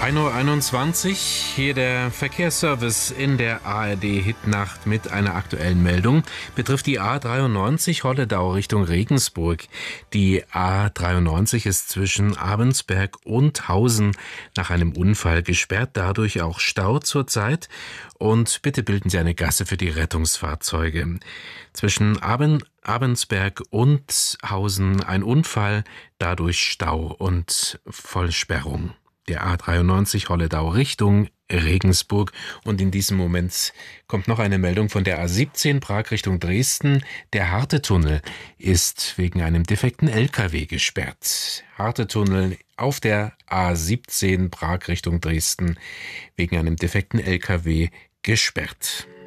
1:21 Uhr, hier der Verkehrsservice in der ARD-Hitnacht mit einer aktuellen Meldung. Betrifft die A93 Holledau Richtung Regensburg. Die A93 ist zwischen Abensberg und Hausen nach einem Unfall gesperrt, dadurch auch Stau zurzeit. Und bitte bilden Sie eine Gasse für die Rettungsfahrzeuge. Zwischen Abensberg und Hausen ein Unfall, dadurch Stau und Vollsperrung. Der A93 Holledau Richtung Regensburg. Und in diesem Moment kommt noch eine Meldung von der A17 Prag Richtung Dresden. Der Hartetunnel ist wegen einem defekten LKW gesperrt. Hartetunnel auf der A17 Prag Richtung Dresden wegen einem defekten LKW gesperrt.